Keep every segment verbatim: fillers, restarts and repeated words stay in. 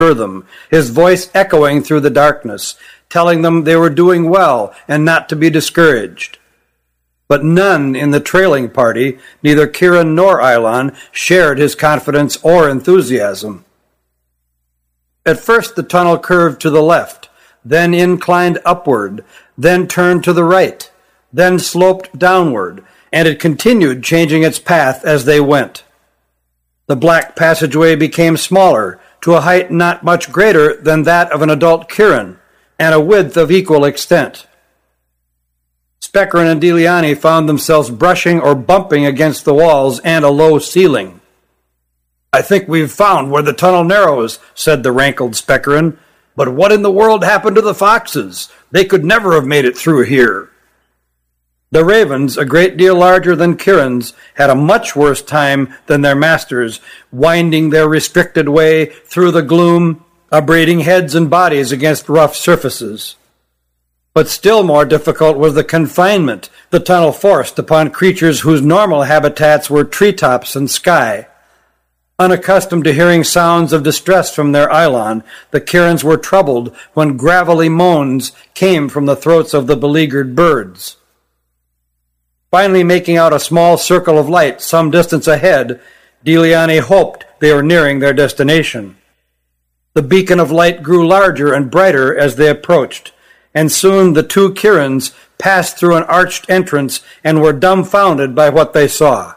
them, his voice echoing through the darkness, telling them they were doing well and not to be discouraged. But none in the trailing party, neither Kirin nor Ilon, shared his confidence or enthusiasm. At first the tunnel curved to the left, then inclined upward, then turned to the right, then sloped downward, and it continued changing its path as they went. The black passageway became smaller, to a height not much greater than that of an adult Kirin, and a width of equal extent. Spekerin and Diliani found themselves brushing or bumping against the walls and a low ceiling. "I think we've found where the tunnel narrows," said the rankled Spekerin. "But what in the world happened to the foxes? They could never have made it through here." The ravens, a great deal larger than Kirin's, had a much worse time than their masters, winding their restricted way through the gloom, abrading heads and bodies against rough surfaces. But still more difficult was the confinement the tunnel forced upon creatures whose normal habitats were treetops and sky. Unaccustomed to hearing sounds of distress from their Ilon, the Kirins were troubled when gravelly moans came from the throats of the beleaguered birds. Finally making out a small circle of light some distance ahead, Diliani hoped they were nearing their destination. The beacon of light grew larger and brighter as they approached, and soon the two Kirins passed through an arched entrance and were dumbfounded by what they saw.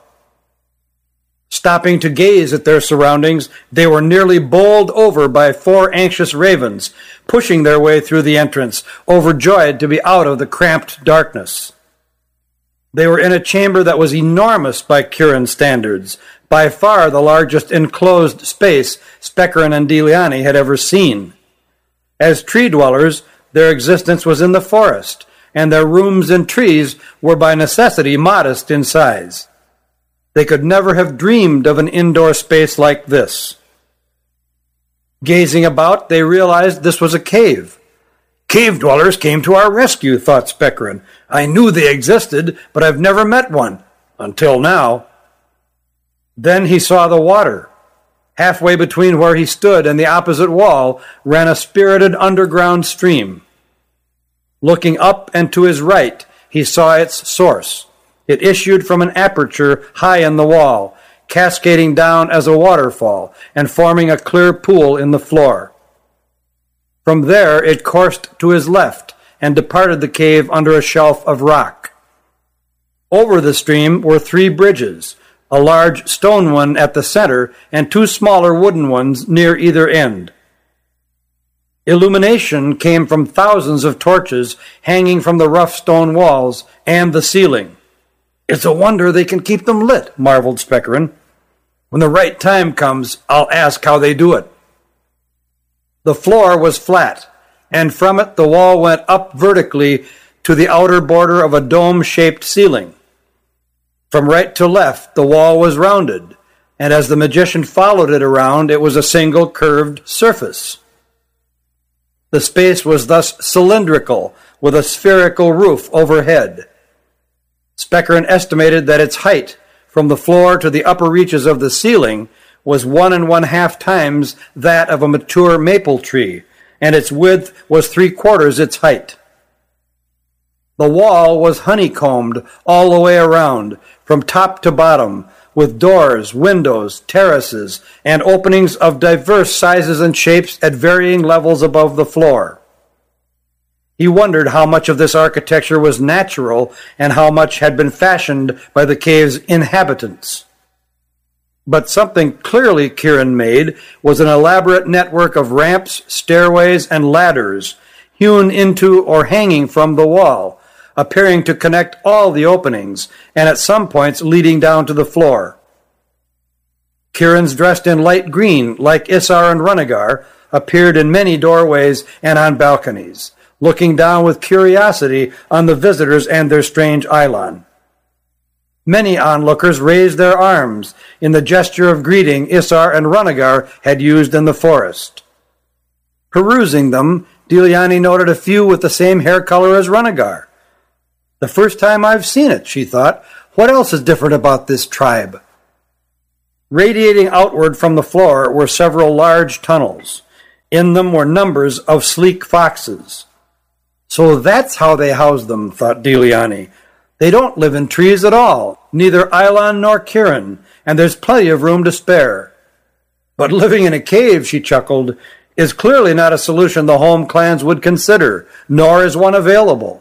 Stopping to gaze at their surroundings, they were nearly bowled over by four anxious ravens, pushing their way through the entrance, overjoyed to be out of the cramped darkness. They were in a chamber that was enormous by Kirin standards, by far the largest enclosed space Spekerin and Diliani had ever seen. As tree-dwellers, their existence was in the forest, and their rooms and trees were by necessity modest in size. They could never have dreamed of an indoor space like this. Gazing about, they realized this was a cave. "Cave dwellers came to our rescue," thought Spekerin. "I knew they existed, but I've never met one. Until now." Then he saw the water. Halfway between where he stood and the opposite wall ran a spirited underground stream. Looking up and to his right, he saw its source. It issued from an aperture high in the wall, cascading down as a waterfall and forming a clear pool in the floor. From there it coursed to his left and departed the cave under a shelf of rock. Over the stream were three bridges, a large stone one at the center and two smaller wooden ones near either end. Illumination came from thousands of torches hanging from the rough stone walls and the ceiling. "It's a wonder they can keep them lit," marveled Spekerin. "When the right time comes, I'll ask how they do it." The floor was flat, and from it the wall went up vertically to the outer border of a dome-shaped ceiling. From right to left, the wall was rounded, and as the magician followed it around, it was a single curved surface. The space was thus cylindrical, with a spherical roof overhead. Spekerin estimated that its height, from the floor to the upper reaches of the ceiling, was one and one-half times that of a mature maple tree, and its width was three-quarters its height. The wall was honeycombed all the way around, from top to bottom, with doors, windows, terraces, and openings of diverse sizes and shapes at varying levels above the floor. He wondered how much of this architecture was natural and how much had been fashioned by the cave's inhabitants. But something clearly Kirin made was an elaborate network of ramps, stairways, and ladders, hewn into or hanging from the wall, appearing to connect all the openings, and at some points leading down to the floor. Kirins dressed in light green, like Isar and Runnegar, appeared in many doorways and on balconies, looking down with curiosity on the visitors and their strange Ilon. Many onlookers raised their arms in the gesture of greeting Isar and Runnegar had used in the forest. Perusing them, Diliani noted a few with the same hair color as Runnegar. "The first time I've seen it," she thought. "What else is different about this tribe?" Radiating outward from the floor were several large tunnels. In them were numbers of sleek foxes. So that's how they house them, thought Deliani. They don't live in trees at all, neither Ailon nor Kirin, and there's plenty of room to spare. But living in a cave, she chuckled, is clearly not a solution the home clans would consider, nor is one available.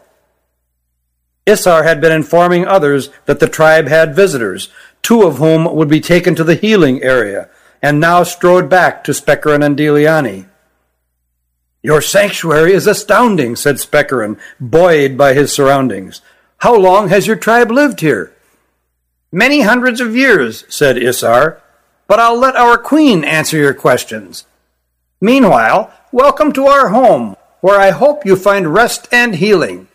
Isar had been informing others that the tribe had visitors, two of whom would be taken to the healing area, and now strode back to Spekerin and Deliani. Your sanctuary is astounding, said Spekerin, buoyed by his surroundings. How long has your tribe lived here? Many hundreds of years, said Isar, but I'll let our queen answer your questions. Meanwhile, welcome to our home, where I hope you find rest and healing.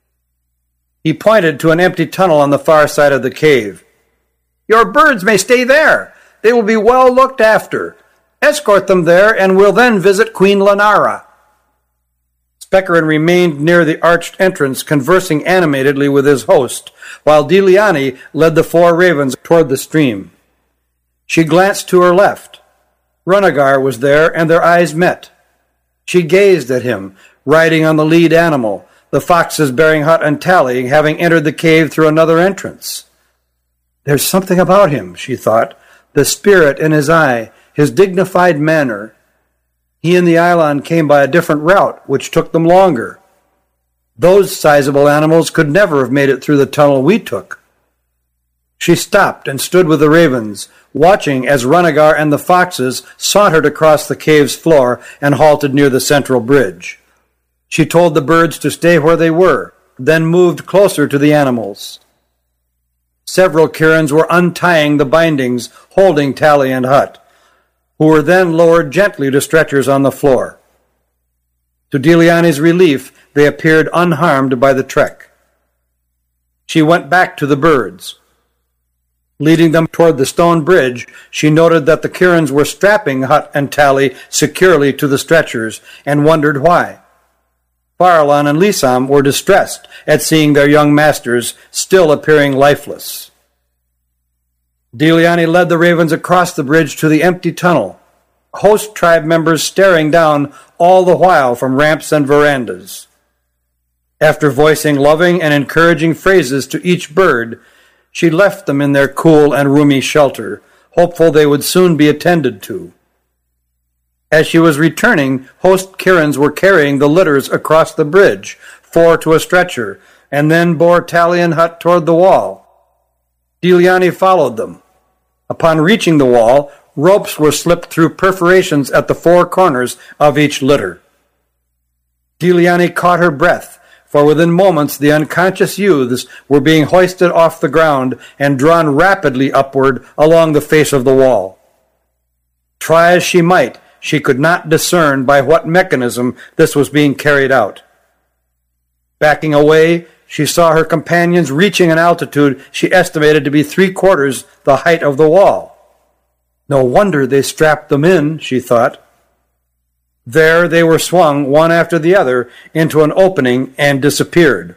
He pointed to an empty tunnel on the far side of the cave. Your birds may stay there. They will be well looked after. Escort them there, and we'll then visit Queen Lenara. Spekerin remained near the arched entrance, conversing animatedly with his host, while Deliani led the four ravens toward the stream. She glanced to her left. Runaggar was there, and their eyes met. She gazed at him, riding on the lead animal, the foxes bearing Hut and Tally having entered the cave through another entrance. There's something about him, she thought, the spirit in his eye, his dignified manner. He and the Ailon came by a different route, which took them longer. Those sizable animals could never have made it through the tunnel we took. She stopped and stood with the ravens, watching as Runaggar and the foxes sauntered across the cave's floor and halted near the central bridge. She told the birds to stay where they were, then moved closer to the animals. Several Kirins were untying the bindings holding Tally and Hut, who were then lowered gently to stretchers on the floor. To Deliani's relief, they appeared unharmed by the trek. She went back to the birds. Leading them toward the stone bridge, she noted that the Kirins were strapping Hut and Tally securely to the stretchers and wondered why. Farallon and Lisam were distressed at seeing their young masters still appearing lifeless. Deliani led the ravens across the bridge to the empty tunnel, host tribe members staring down all the while from ramps and verandas. After voicing loving and encouraging phrases to each bird, she left them in their cool and roomy shelter, hopeful they would soon be attended to. As she was returning, host Kirins were carrying the litters across the bridge, four to a stretcher, and then bore Tally and Hut toward the wall. Deliani followed them. Upon reaching the wall, ropes were slipped through perforations at the four corners of each litter. Deliani caught her breath, for within moments the unconscious youths were being hoisted off the ground and drawn rapidly upward along the face of the wall. Try as she might, she could not discern by what mechanism this was being carried out. Backing away, she saw her companions reaching an altitude she estimated to be three-quarters the height of the wall. No wonder they strapped them in, she thought. There they were swung, one after the other, into an opening and disappeared.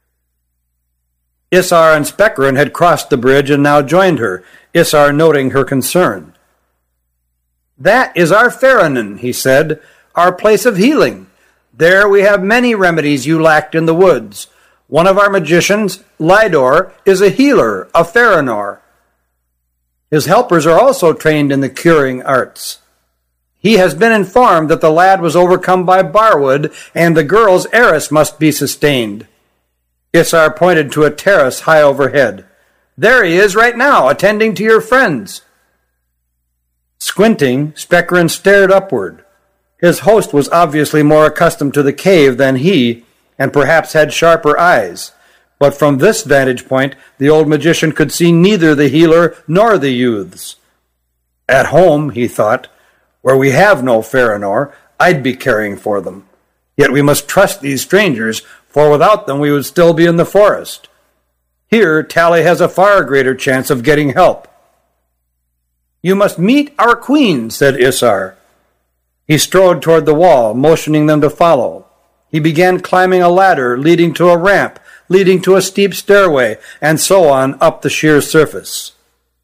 Isar and Spekerin had crossed the bridge and now joined her, Isar noting her concern. That is our Ferronin, he said, our place of healing. There we have many remedies you lacked in the woods. One of our magicians, Lydor, is a healer, a Ferranor. His helpers are also trained in the curing arts. He has been informed that the lad was overcome by Barwood, and the girl's heiress must be sustained. Isar pointed to a terrace high overhead. There he is right now, attending to your friends. Squinting, Spekerin stared upward. His host was obviously more accustomed to the cave than he, and perhaps had sharper eyes. But from this vantage point, the old magician could see neither the healer nor the youths. At home, he thought, where we have no Ferranor, I'd be caring for them. Yet we must trust these strangers, for without them we would still be in the forest. Here, Tally has a far greater chance of getting help. You must meet our queen, said Isar. He strode toward the wall, motioning them to follow. He began climbing a ladder leading to a ramp, leading to a steep stairway, and so on up the sheer surface.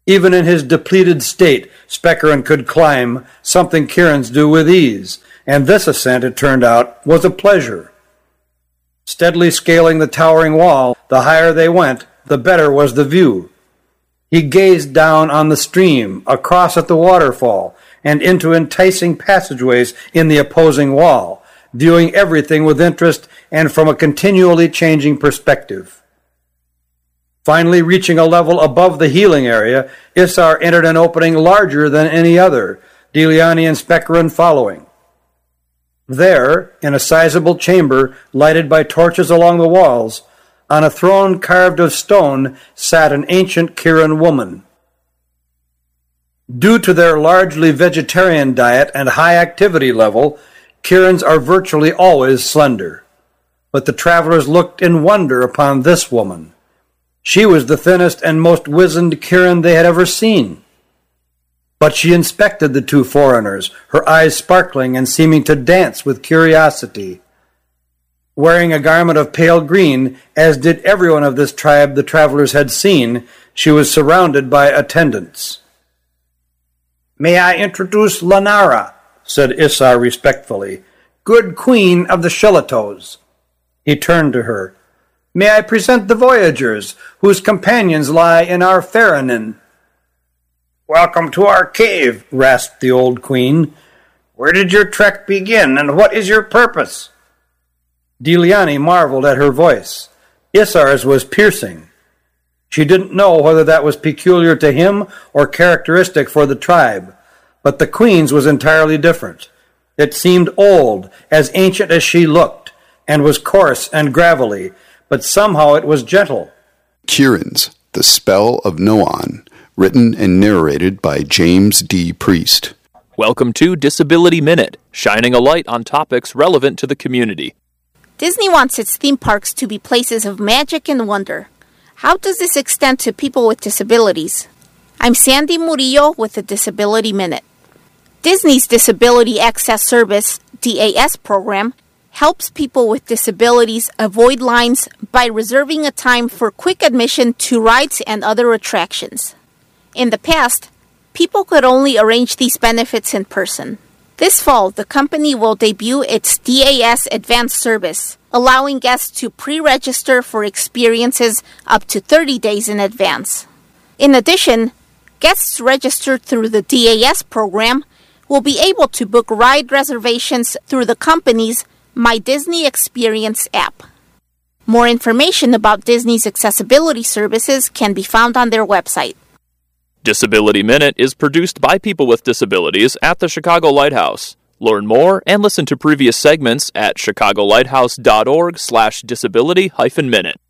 Even in his depleted state, Spekarin could climb, something Kieran's do with ease, and this ascent, it turned out, was a pleasure. Steadily scaling the towering wall, the higher they went, the better was the view. He gazed down on the stream, across at the waterfall, and into enticing passageways in the opposing wall, viewing everything with interest and from a continually changing perspective. Finally reaching a level above the healing area, Isar entered an opening larger than any other, Diliani and Spekarin following. There, in a sizable chamber lighted by torches along the walls, on a throne carved of stone sat an ancient Kieran woman. Due to their largely vegetarian diet and high activity level, Kiirans are virtually always slender. But the travelers looked in wonder upon this woman. She was the thinnest and most wizened Kieran they had ever seen. But she inspected the two foreigners, her eyes sparkling and seeming to dance with curiosity. Wearing a garment of pale green, as did everyone of this tribe the travelers had seen, she was surrounded by attendants. "May I introduce Lanara," said Isar respectfully, "good queen of the Shillitoes." He turned to her. "May I present the voyagers, whose companions lie in our Ferranin." "Welcome to our cave," rasped the old queen. "Where did your trek begin, and what is your purpose?" Diliani marveled at her voice. Isar's was piercing. She didn't know whether that was peculiar to him or characteristic for the tribe, but the queen's was entirely different. It seemed old, as ancient as she looked, and was coarse and gravelly, but somehow it was gentle. Kiirans, The Spell of Noan, written and narrated by James D. Priest. Welcome to Disability Minute, shining a light on topics relevant to the community. Disney wants its theme parks to be places of magic and wonder. How does this extend to people with disabilities? I'm Sandy Murillo with the Disability Minute. Disney's Disability Access Service, D A S program, helps people with disabilities avoid lines by reserving a time for quick admission to rides and other attractions. In the past, people could only arrange these benefits in person. This fall, the company will debut its D A S Advanced Service, allowing guests to pre-register for experiences up to thirty days in advance. In addition, guests registered through the D A S program will be able to book ride reservations through the company's My Disney Experience app. More information about Disney's accessibility services can be found on their website. Disability Minute is produced by people with disabilities at the Chicago Lighthouse. Learn more and listen to previous segments at chicagolighthouse.org slash disability hyphen minute.